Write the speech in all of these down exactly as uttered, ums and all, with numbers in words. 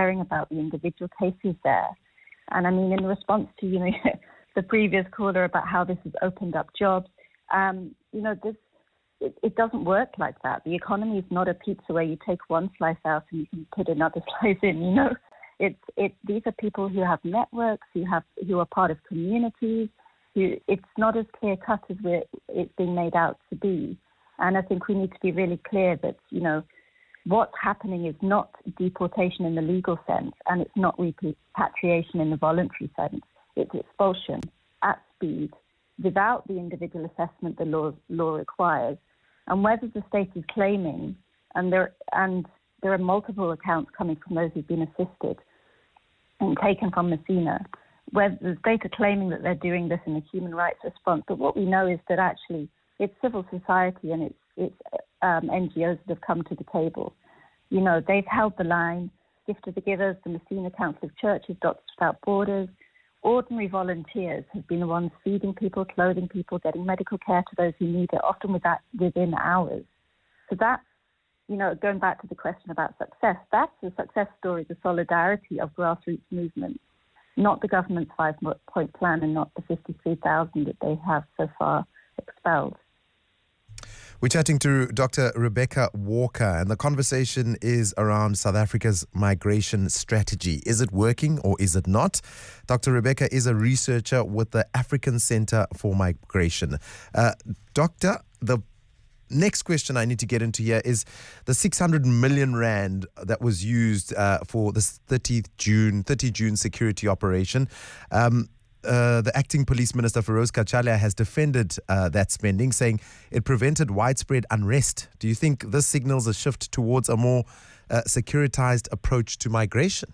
caring about the individual cases there. And I mean, in response to, you know, the previous caller about how this has opened up jobs, um, you know, this it, it doesn't work like that. The economy is not a pizza where you take one slice out and you can put another slice in, you know. It's it. These are people who have networks, who have who are part of communities. Who it's not as clear cut as we're, it's being made out to be. And I think we need to be really clear that, you know, what's happening is not deportation in the legal sense, and it's not repatriation in the voluntary sense. It's expulsion at speed, without the individual assessment the law law requires. And whether the state is claiming, and there and there are multiple accounts coming from those who've been assisted and taken from Messina, where the state are claiming that they're doing this in a human rights response. But what we know is that actually it's civil society and it's, it's um, N G Os that have come to the table. You know, they've held the line, Gift of the Givers, the Messina Council of Churches, Doctors Without Borders. Ordinary volunteers have been the ones feeding people, clothing people, getting medical care to those who need it, often with that within hours. So that, you know, going back to the question about success, that's the success story, the solidarity of grassroots movements, not the government's five-point plan and not the fifty-three thousand that they have so far expelled. We're chatting to Doctor Rebecca Walker, and the conversation is around South Africa's migration strategy. Is it working or is it not? Doctor Rebecca is a researcher with the African Centre for Migration. Uh, doctor, the next question I need to get into here is the six hundred million rand that was used uh, for this thirtieth June, thirtieth June security operation. Um, uh, the acting police minister, Feroz Kachalia, has defended uh, that spending, saying it prevented widespread unrest. Do you think this signals a shift towards a more uh, securitized approach to migration?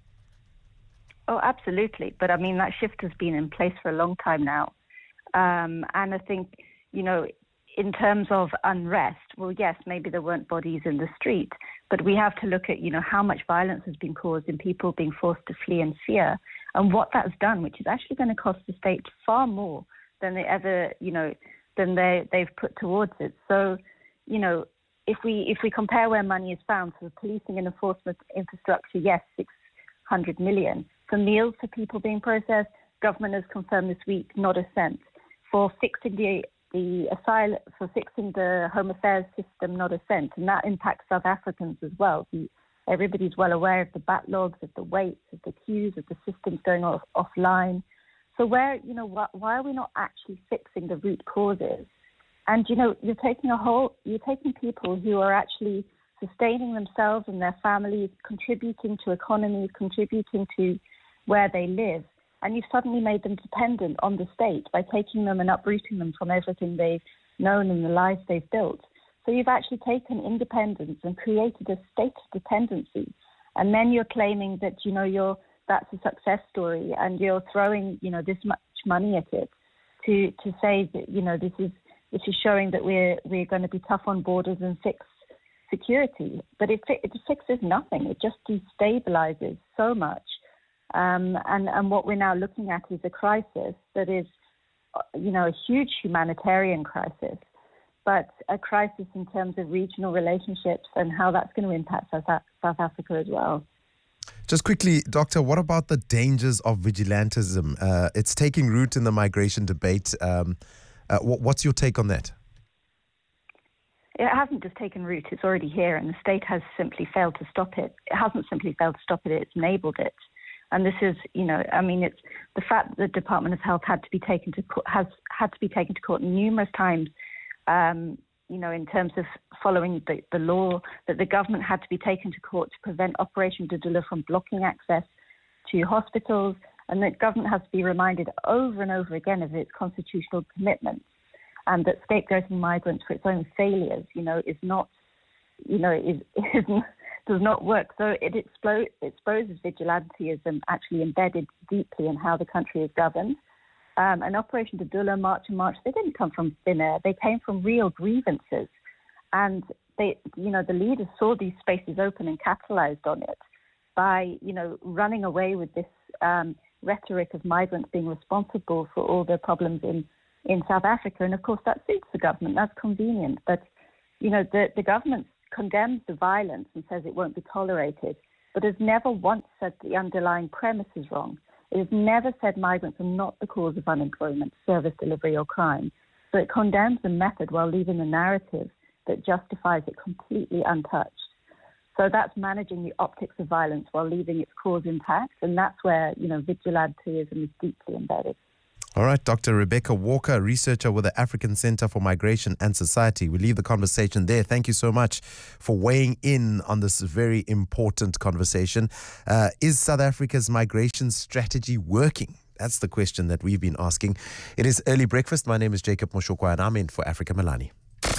Oh, absolutely. But I mean, that shift has been in place for a long time now. Um, and I think, you know, in terms of unrest, well, yes, maybe there weren't bodies in the street, but we have to look at, you know, how much violence has been caused in people being forced to flee in fear and what that's done, which is actually going to cost the state far more than they ever, you know, than they, they've put towards it. So, you know, if we if we compare where money is found, so the policing and enforcement infrastructure, yes, six hundred million. For meals for people being processed, government has confirmed this week, not a cent. For fixing the the asylum, for fixing the Home Affairs system, not a cent, and that impacts South Africans as well. The, everybody's well aware of the backlogs, of the waits, of the queues, of the systems going off offline. So where, you know, wh- why are we not actually fixing the root causes? And, you know, you're taking a whole, you're taking people who are actually sustaining themselves and their families, contributing to economies, contributing to where they live, and you've suddenly made them dependent on the state by taking them and uprooting them from everything they've known and the lives they've built. So you've actually taken independence and created a state of dependency. And then you're claiming that, you know, you're that's a success story and you're throwing, you know, this much money at it to to say that, you know, this is this is showing that we're we're going to be tough on borders and fix security. But it, it fixes nothing. It just destabilizes so much. Um, and, and what we're now looking at is a crisis that is, you know, a huge humanitarian crisis, but a crisis in terms of regional relationships and how that's going to impact South, South Africa as well. Just quickly, Doctor, what about the dangers of vigilantism? Uh, it's taking root in the migration debate. Um, uh, what's your take on that? It hasn't just taken root, it's already here, and the state has simply failed to stop it. It hasn't simply failed to stop it, it's enabled it. And this is, you know, I mean, it's the fact that the Department of Health had to be taken to court, has had to be taken to court numerous times, um, you know, in terms of following the, the law, that the government had to be taken to court to prevent Operation Dudula from blocking access to hospitals, and that government has to be reminded over and over again of its constitutional commitments, and that scapegoating migrants for its own failures, you know, is not, you know, is, is does not work. So it explo- exposes vigilantism actually embedded deeply in how the country is governed. Um, and Operation Dudula, March and March, they didn't come from thin air. They came from real grievances. And they, you know, the leaders saw these spaces open and capitalized on it by, you know, running away with this um, rhetoric of migrants being responsible for all the problems in, in South Africa. And of course, that suits the government. That's convenient. But, you know, the, the government condemns the violence and says it won't be tolerated. but has never once said the underlying premise is wrong. It has never said migrants are not the cause of unemployment, service delivery or crime. So it condemns the method while leaving the narrative that justifies it completely untouched. So that's managing the optics of violence while leaving its cause intact, and that's where, you know, vigilantism is deeply embedded. All right, Doctor Rebecca Walker, researcher with the African Center for Migration and Society. We leave the conversation there. Thank you so much for weighing in on this very important conversation. Uh, is South Africa's migration strategy working? That's the question that we've been asking. It is Early Breakfast. My name is Jacob Moshokwa, and I'm in for Africa Melani.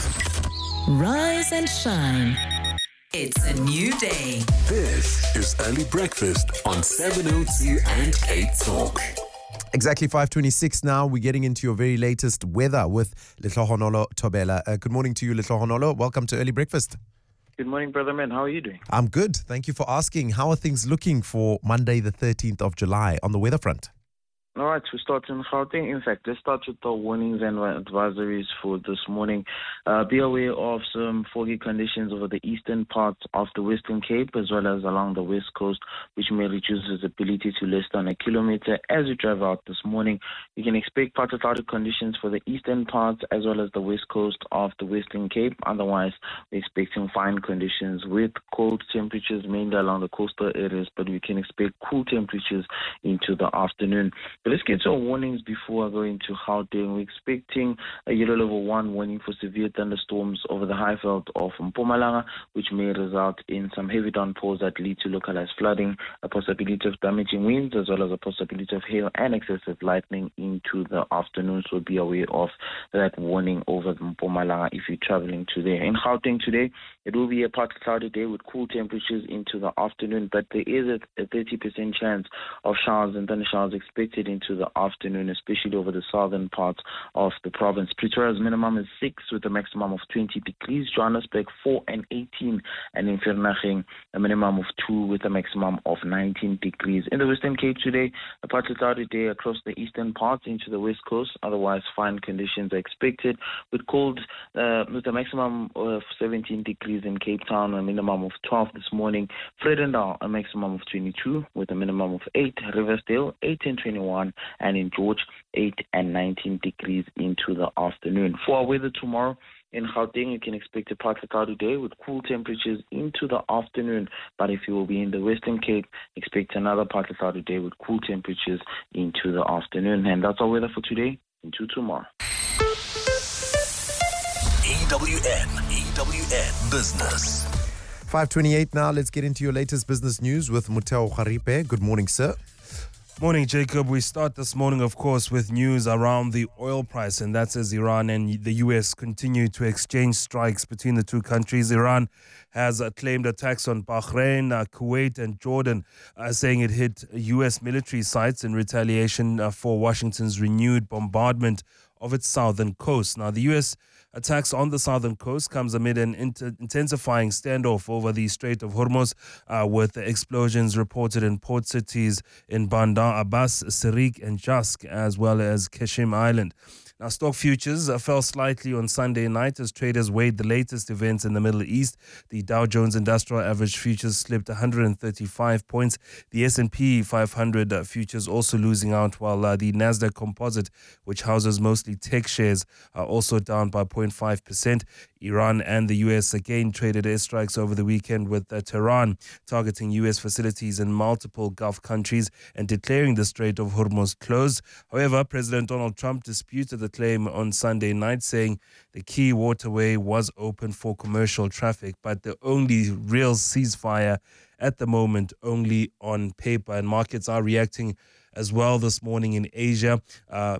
Rise and shine. It's a new day. This is Early Breakfast on seven oh two and Cape Talk. Exactly five twenty-six now. We're getting into your very latest weather with Lehlohonolo Thobela. Uh, good morning to you, Lehlohonolo. Welcome to Early Breakfast. Good morning, brother man. How are you doing? I'm good. Thank you for asking. How are things looking for Monday, the thirteenth of July on the weather front? All right, we start in Gauteng. In fact, let's start with the warnings and advisories for this morning. Uh, be aware of some foggy conditions over the eastern parts of the Western Cape as well as along the west coast, which may reduce visibility to less than a kilometer. As you drive out this morning, you can expect partly cloudy conditions for the eastern parts as well as the west coast of the Western Cape. Otherwise, we're expecting fine conditions with cold temperatures mainly along the coastal areas, but we can expect cool temperatures into the afternoon. But let's get to our warnings before I go into Gauteng. We're expecting a yellow level one warning for severe thunderstorms over the high veld of Mpumalanga, which may result in some heavy downpours that lead to localized flooding, a possibility of damaging winds, as well as a possibility of hail and excessive lightning into the afternoon. So be aware of that warning over Mpumalanga if you're traveling today. In Gauteng today, it will be a partly cloudy day with cool temperatures into the afternoon, but there is a thirty percent chance of showers and thunder showers expected into the afternoon, especially over the southern parts of the province. Pretoria's minimum is six with a maximum of twenty degrees. Johannesburg four and eighteen, and in Vereeniging a minimum of two with a maximum of nineteen degrees. In the Western Cape today, a partly cloudy day across the eastern parts into the west coast. Otherwise, fine conditions are expected with cold uh, with a maximum of seventeen degrees in Cape Town, a minimum of twelve this morning. Vredendal a maximum of twenty-two with a minimum of eight. Riversdale eight and twenty-one, and in George eight and nineteen degrees into the afternoon. For our weather tomorrow, in Gauteng, you can expect a partly cloudy day with cool temperatures into the afternoon. But if you will be in the Western Cape, expect another partly cloudy day with cool temperatures into the afternoon. And that's our weather for today. Into tomorrow. E W N, E W N Business. five twenty-eight now. Let's get into your latest business news with Muteo Kharipe. Good morning, sir. Morning, Jacob. We start this morning, of course, with news around the oil price, and that's as Iran and the U S continue to exchange strikes between the two countries. Iran has uh, claimed attacks on Bahrain, uh, Kuwait, and Jordan, uh, saying it hit U S military sites in retaliation uh, for Washington's renewed bombardment of its southern coast. Now, the U S attacks on the southern coast comes amid an inter- intensifying standoff over the Strait of Hormuz, uh, with explosions reported in port cities in Bandar Abbas, Sirik, and Jask, as well as Kashim Island. Now, stock futures uh, fell slightly on Sunday night as traders weighed the latest events in the Middle East. The Dow Jones Industrial Average futures slipped one hundred thirty-five points. The S and P five hundred uh, futures also losing out, while uh, the Nasdaq Composite, which houses mostly tech shares, are also down by zero point five percent. Iran and the U S again traded airstrikes over the weekend, with uh, Tehran targeting U S facilities in multiple Gulf countries and declaring the Strait of Hormuz closed. However, President Donald Trump disputed the claim on Sunday night, saying the key waterway was open for commercial traffic, but the only real ceasefire at the moment only on paper. And markets are reacting as well this morning in Asia. Uh,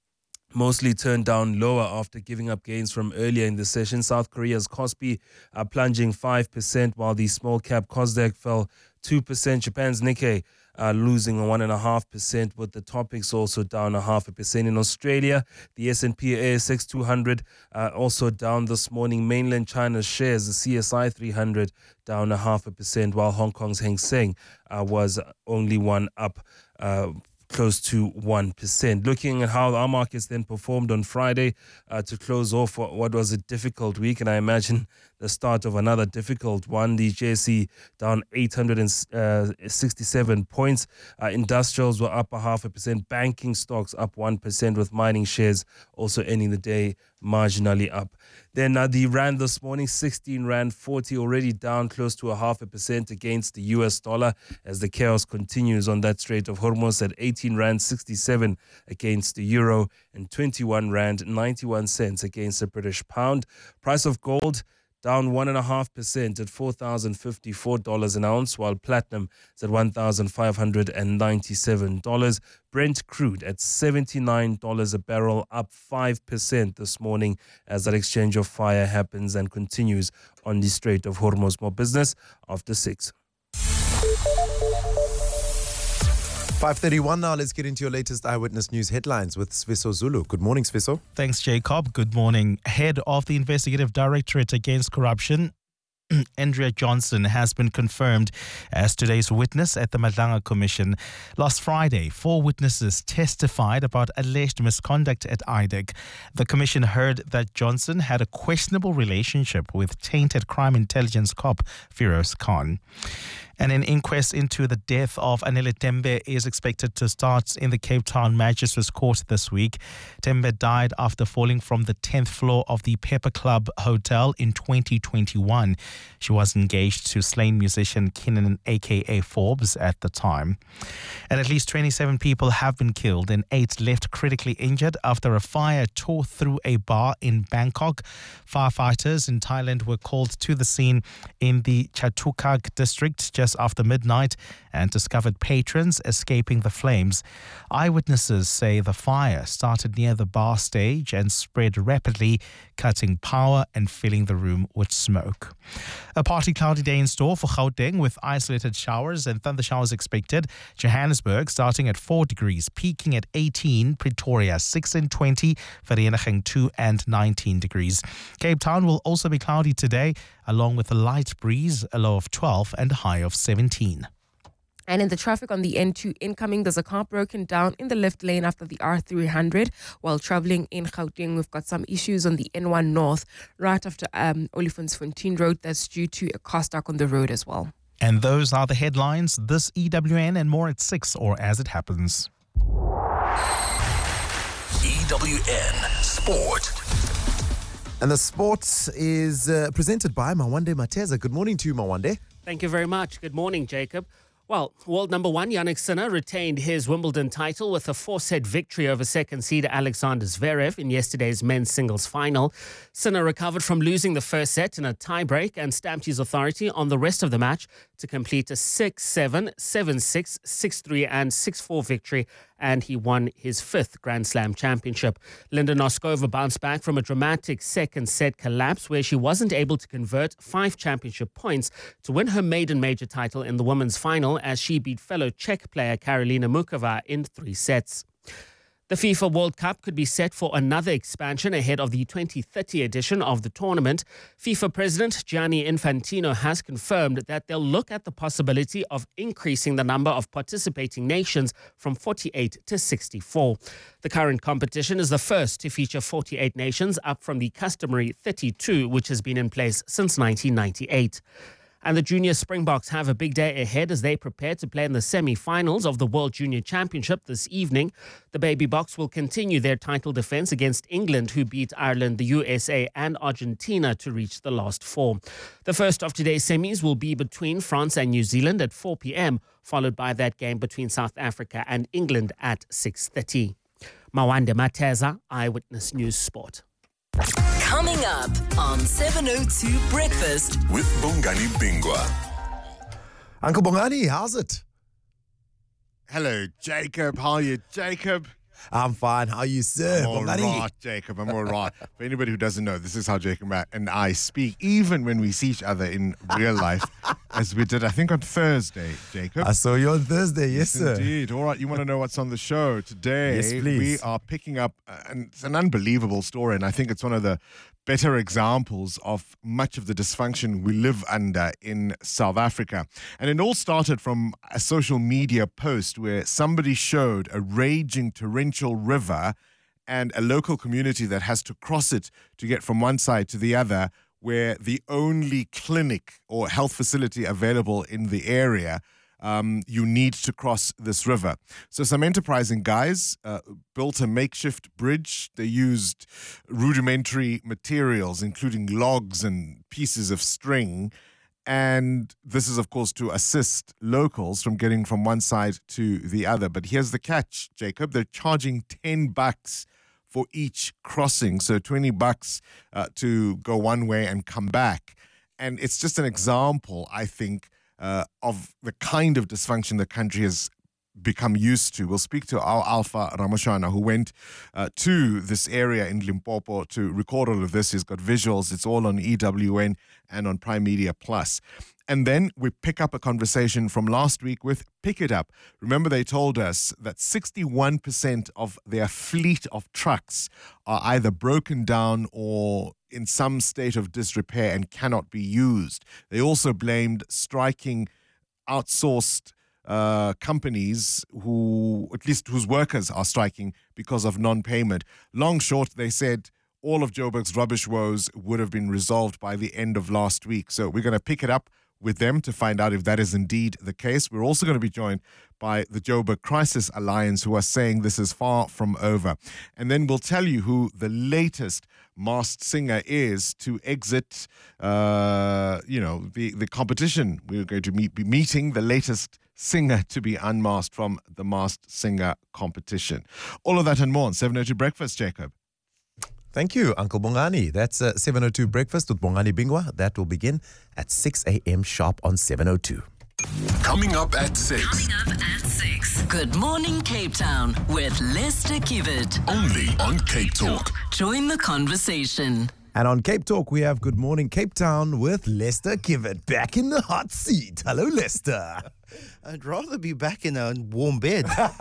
mostly turned down lower after giving up gains from earlier in the session. South Korea's Kospi are plunging five percent, while the small cap Kosdaq fell two percent. Japan's Nikkei uh, losing one point five percent, with the topics also down a half a percent. In Australia, the S and P A S X two hundred uh, also down this morning. Mainland China's shares, the C S I three hundred, down a half a percent, while Hong Kong's Hang Seng uh, was only one up, uh, close to one percent. Looking at how our markets then performed on Friday uh, to close off what was a difficult week, and I imagine the start of another difficult one. The J S E down eight hundred sixty-seven points. Uh, industrials were up a half a percent. Banking stocks up one percent, with mining shares also ending the day marginally up. Then uh, the rand this morning, sixteen rand forty, already down close to a half a percent against the U S dollar as the chaos continues on that Strait of Hormuz, at eighteen rand sixty-seven against the euro and twenty-one rand ninety-one cents against the British pound. Price of gold down one and a half percent at four thousand fifty-four dollars an ounce, while platinum is at one thousand five hundred ninety-seven dollars. Brent crude at seventy-nine dollars a barrel, up five percent this morning as that exchange of fire happens and continues on the Strait of Hormuz. More business after six. five thirty-one now. Let's get into your latest Eyewitness News headlines with Sviso Zulu. Good morning, Sviso. Thanks, Jacob. Good morning. Head of the Investigative Directorate Against Corruption, Andrea Johnson, has been confirmed as today's witness at the Madlanga Commission. Last Friday, four witnesses testified about alleged misconduct at I D E C. The commission heard that Johnson had a questionable relationship with tainted crime intelligence cop Firoz Khan. And an inquest into the death of Anele Tembe is expected to start in the Cape Town Magistrates Court this week. Tembe died after falling from the tenth floor of the Pepper Club Hotel in twenty twenty-one. She was engaged to slain musician Kinnan, aka Forbes, at the time. And at least twenty-seven people have been killed and eight left critically injured after a fire tore through a bar in Bangkok. Firefighters in Thailand were called to the scene in the Chatukak district just after midnight and discovered patrons escaping the flames. Eyewitnesses say the fire started near the bar stage and spread rapidly, cutting power and filling the room with smoke. A partly cloudy day in store for Gauteng with isolated showers and thunder showers expected. Johannesburg starting at four degrees, peaking at eighteen. Pretoria six and twenty. Vereeniging two and nineteen degrees. Cape Town will also be cloudy today, along with a light breeze, a low of twelve and a high of seventeen. And in the traffic on the N two incoming, there's a car broken down in the left lane after the R three hundred. While travelling in Gauteng, we've got some issues on the N one North, right after um, Olifantsfontein Road. That's due to a car stuck on the road as well. And those are the headlines. This E W N and more at six, or as it happens. E W N Sport. And the sports is uh, presented by Mawande Mateza. Good morning to you, Mawande. Thank you very much. Good morning, Jacob. Well, world number one, Jannik Sinner, retained his Wimbledon title with a four-set victory over second seed Alexander Zverev in yesterday's men's singles final. Sinner recovered from losing the first set in a tiebreak and stamped his authority on the rest of the match to complete a six seven, seven six, six three and six four victory, and he won his fifth Grand Slam championship. Linda Noskova bounced back from a dramatic second set collapse where she wasn't able to convert five championship points to win her maiden major title in the women's final as she beat fellow Czech player Karolina Mukova in three sets. The FIFA World Cup could be set for another expansion ahead of the twenty thirty edition of the tournament. FIFA President Gianni Infantino has confirmed that they'll look at the possibility of increasing the number of participating nations from forty-eight to sixty-four. The current competition is the first to feature forty-eight nations, up from the customary thirty-two, which has been in place since nineteen ninety-eight. And the Junior Springboks have a big day ahead as they prepare to play in the semi-finals of the World Junior Championship this evening. The Baby Boks will continue their title defense against England, who beat Ireland, the U S A and Argentina to reach the last four. The first of today's semis will be between France and New Zealand at four p.m., followed by that game between South Africa and England at six thirty. Mawande Mateza, Eyewitness News Sport. Coming up on seven oh two Breakfast with Bongani Bingwa. Uncle Bongani, how's it? Hello, Jacob. How are you, Jacob? I'm fine. How are you, sir? I'm all Bongani? right, Jacob. I'm all right. For anybody who doesn't know, this is how Jacob and I speak, even when we see each other in real life, as we did, I think, on Thursday, Jacob. I saw you on Thursday, yes, yes sir. Indeed. All right, you want to know what's on the show today? Yes, please. We are picking up, uh, and it's an unbelievable story, and I think it's one of the better examples of much of the dysfunction we live under in South Africa. And it all started from a social media post where somebody showed a raging torrential river and a local community that has to cross it to get from one side to the other, where the only clinic or health facility available in the area, um, you need to cross this river. So some enterprising guys uh, built a makeshift bridge. They used rudimentary materials, including logs and pieces of string. And this is, of course, to assist locals from getting from one side to the other. But here's the catch, Jacob. They're charging ten bucks for each crossing. So twenty bucks uh, to go one way and come back. And it's just an example, I think, uh, of the kind of dysfunction the country has become used to. We'll speak to our Alpha Ramoshana, who went uh, to this area in Limpopo to record all of this. He's got visuals. It's all on E W N and on Prime Media Plus. And then we pick up a conversation from last week with Pick It Up. Remember, they told us that sixty-one percent of their fleet of trucks are either broken down or in some state of disrepair and cannot be used. They also blamed striking outsourced Uh, companies who, at least whose workers are striking because of non-payment. Long short, they said all of Joburg's rubbish woes would have been resolved by the end of last week. So we're going to pick it up with them to find out if that is indeed the case. We're also going to be joined by the Joburg Crisis Alliance, who are saying this is far from over. And then we'll tell you who the latest masked singer is to exit, uh, you know, the, the competition. We're going to meet, be meeting the latest singer to be unmasked from the Masked Singer competition. All of that and more on seven oh two Breakfast, Jacob. Thank you, Uncle Bongani. That's uh, seven oh two Breakfast with Bongani Bingwa. That will begin at six a.m. sharp on seven oh two. Coming up at six. Coming up at six. Good morning, Cape Town with Lester Kivet. Only on Cape Talk. Join the conversation. And on Cape Talk, we have Good Morning Cape Town with Lester Kivet back in the hot seat. Hello, Lester. I'd rather be back in a warm bed.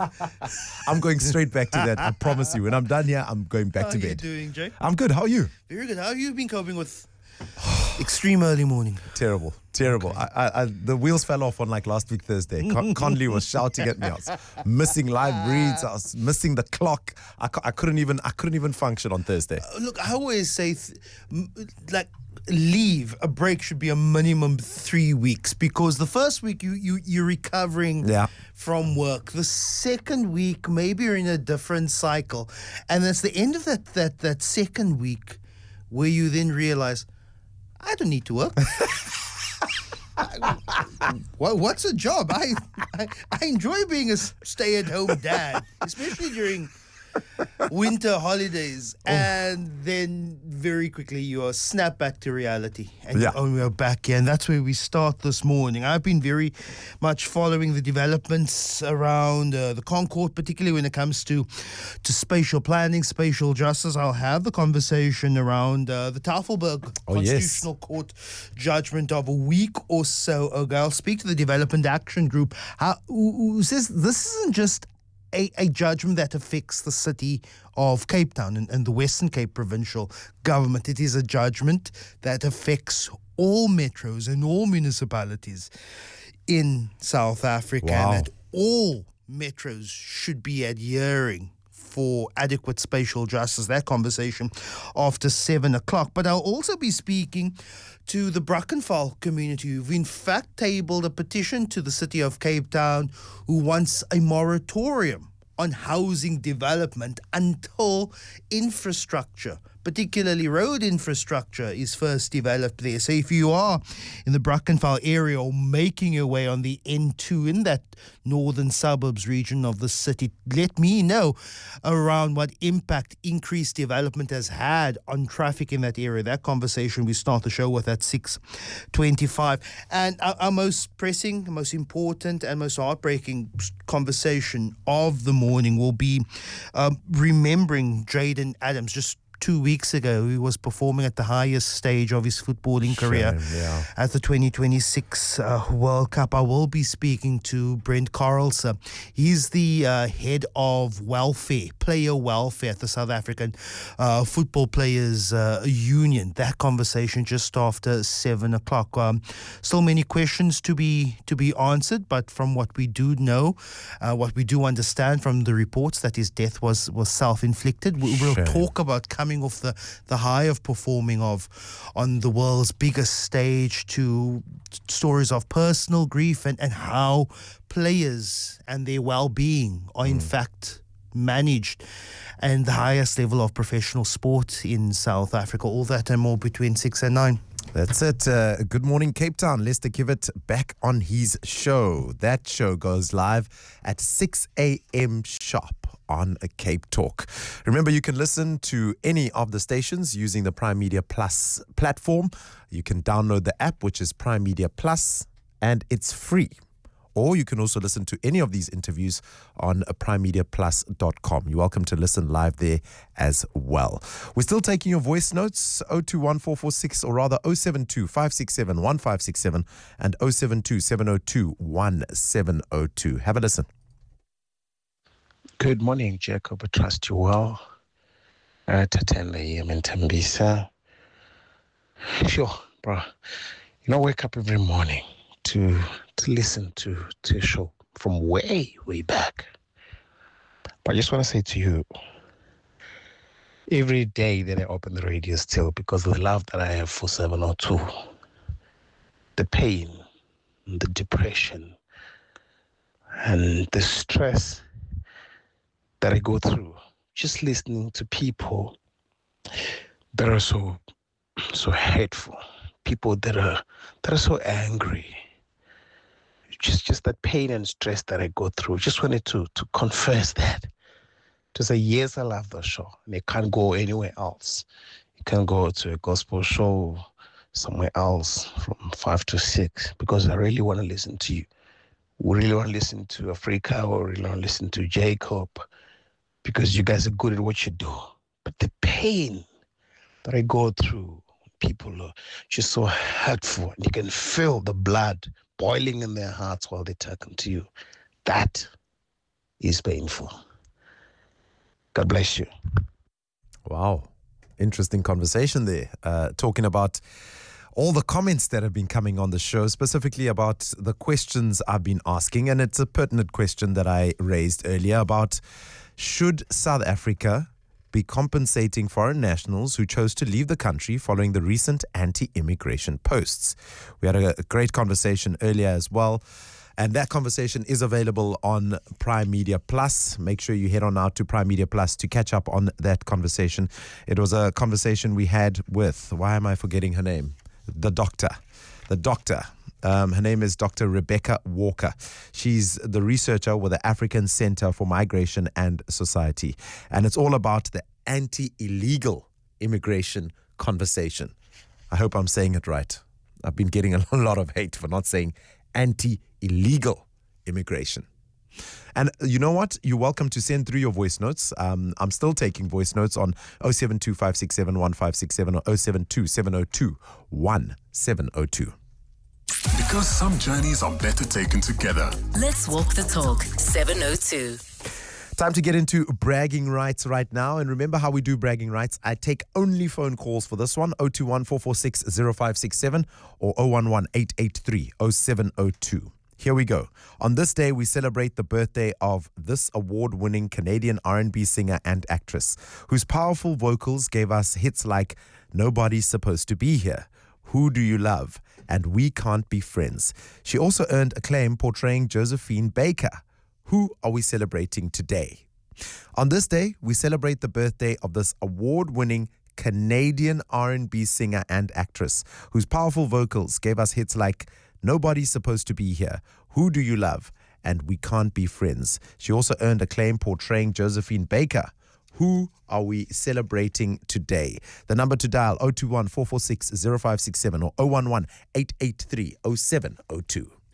I'm going straight back to that. I promise you. When I'm done here, I'm going back How to are you bed. doing, Jay? I'm good. How are you? Very good. How have you been coping with extreme early morning? Terrible. Terrible. I, I, I, the wheels fell off on like last week Thursday. Con- Conley was shouting at me. I was missing live reads. I was missing the clock. I, I couldn't even. I couldn't even function on Thursday. Uh, look, I always say, th- m- like, leave a break should be a minimum three weeks because the first week you you you're recovering yeah. from work. The second week maybe you're in a different cycle, and it's the end of that that that second week where you then realize I don't need to work. I, what, what's a job? I, I I enjoy being a stay-at-home dad, especially during winter holidays, oh. and then very quickly you are snapped back to reality, and yeah. oh, we are back here, and that's where we start this morning. I've been very much following the developments around uh, the Concord, particularly when it comes to to spatial planning, spatial justice. I'll have the conversation around uh, the Tafelberg oh, Constitutional yes. Court judgment of a week or so ago. I'll speak to the Development Action Group, how, who, who says this isn't just A, a judgment that affects the city of Cape Town and, and the Western Cape provincial government. It is a judgment that affects all metros and all municipalities in South Africa, wow. and that all metros should be adhering for adequate spatial justice. That conversation after seven o'clock. But I'll also be speaking to the Brackenfell community, who've in fact tabled a petition to the city of Cape Town, who wants a moratorium on housing development until infrastructure, particularly road infrastructure, is first developed there. So if you are in the Brackenfell area or making your way on the N two in that northern suburbs region of the city, let me know around what impact increased development has had on traffic in that area. That conversation we start the show with at six twenty-five. And our, our most pressing, most important and most heartbreaking conversation of the morning will be um, remembering Jaden Adams. Just two weeks ago, he was performing at the highest stage of his footballing career Shame, yeah. at the twenty twenty-six uh, World Cup. I will be speaking to Brent Carlson. He's the uh, head of welfare, player welfare at the South African uh, Football Players uh, Union. That conversation just after seven o'clock. Um, still many questions to be to be answered, but from what we do know, uh, what we do understand from the reports, that his death was was self-inflicted. We, we'll Shame. talk about coming coming off the, the high of performing of on the world's biggest stage to stories of personal grief and, and how players and their well-being are in fact managed and the highest level of professional sport in South Africa. All that and more between six and nine. That's it. Uh, good morning, Cape Town. Lester Kivet back on his show. That show goes live at six a.m. sharp on a Cape Talk. Remember, you can listen to any of the stations using the Prime Media Plus platform. You can download the app, which is Prime Media Plus, and it's free. Or you can also listen to any of these interviews on prime media plus dot com. You're welcome to listen live there as well. We're still taking your voice notes, zero two one four four six, or rather zero seven two five six seven one five six seven and zero seven two seven zero two one seven zero two. Have a listen. Good morning, Jacob. I trust you well. Uh, Tatenda here in Tembisa. Sure, bro. You know, wake up every morning to to listen to, to a show from way, way back. But I just want to say to you, every day that I open the radio still, because of the love that I have for seven oh two, the pain, the depression, and the stress that I go through, just listening to people that are so, so hateful, people that are, that are so angry, Just just that pain and stress that I go through. Just wanted to to confess that. To say, yes, I love the show. And it can't go anywhere else. You can't go to a gospel show somewhere else from five to six because I really want to listen to you. We really want to listen to Africa or really want to listen to Jacob because you guys are good at what you do. But the pain that I go through, people are just so hurtful. And you can feel the blood boiling in their hearts while they talking to you. That is painful. God bless you. Wow. Interesting conversation there. Uh, talking about all the comments that have been coming on the show, specifically about the questions I've been asking. And it's a pertinent question that I raised earlier about should South Africa be compensating foreign nationals who chose to leave the country following the recent anti-immigration posts. We had a great conversation earlier as well, and that conversation is available on Prime Media Plus. Make sure you head on out to Prime Media Plus to catch up on that conversation. It was a conversation we had with, why am I forgetting her name? The doctor. The doctor. Um, her name is Doctor Rebecca Walker. She's the researcher with the African Center for Migration and Society. And it's all about the anti-illegal immigration conversation. I hope I'm saying it right. I've been getting a lot of hate for not saying anti-illegal immigration. And you know what? You're welcome to send through your voice notes. Um, I'm still taking voice notes on zero seven two five six seven one five six seven or zero seven two seven zero two one seven zero two. Because some journeys are better taken together. Let's walk the talk. seven oh two. Time to get into bragging rights right now. And remember how we do bragging rights. I take only phone calls for this one. zero two one four four six zero five six seven or zero one one eight eight three zero seven zero two. Here we go. On this day, we celebrate the birthday of this award-winning Canadian R and B singer and actress, whose powerful vocals gave us hits like Nobody's Supposed to Be Here, Who Do You Love, and We Can't Be Friends. She also earned acclaim portraying Josephine Baker. Who are we celebrating today? On this day, we celebrate the birthday of this award-winning Canadian R and B singer and actress, whose powerful vocals gave us hits like Nobody's Supposed to Be Here, Who Do You Love, and We Can't Be Friends. She also earned acclaim portraying Josephine Baker. Who are we celebrating today? The number to dial zero two one four four six zero five six seven or zero one one eight eight three zero seven zero two.